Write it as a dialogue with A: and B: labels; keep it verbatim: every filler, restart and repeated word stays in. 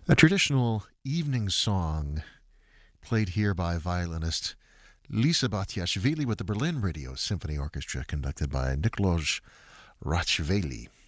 A: A traditional evening song played here by violinist Lisa Batiashvili with the Berlin Radio Symphony Orchestra, conducted by Nikoloz Ratchveli.